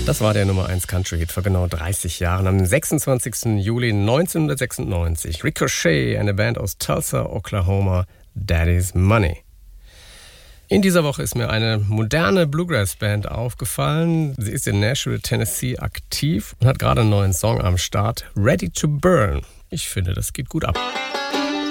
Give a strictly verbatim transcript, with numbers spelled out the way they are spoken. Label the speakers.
Speaker 1: Das war der Nummer eins Country-Hit vor genau dreißig Jahren, am sechsundzwanzigsten Juli neunzehnhundertsechsundneunzig. Ricochet, eine Band aus Tulsa, Oklahoma, Daddy's Money. In dieser Woche ist mir eine moderne Bluegrass-Band aufgefallen. Sie ist in Nashville, Tennessee aktiv und hat gerade einen neuen Song am Start, Ready to Burn. Ich finde, das geht gut ab.